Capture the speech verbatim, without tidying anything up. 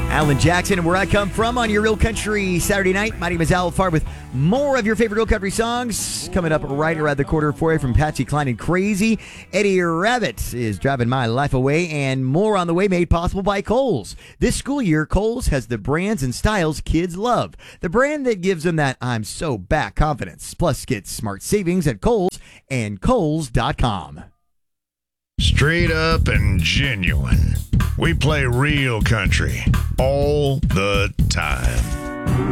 Alan Jackson and Where I Come From on your Real Country Saturday night. My name is Al Farr with more of your favorite Real Country songs coming up right around the corner for you from Patsy Cline and Crazy. Eddie Rabbitt is Driving My Life Away, and more on the way, made possible by Kohl's. This school year, Kohl's has the brands and styles kids love. The brand that gives them that I'm so back confidence. Plus, get smart savings at Kohl's and Kohl's dot com. Straight up and genuine. We play real country all the time.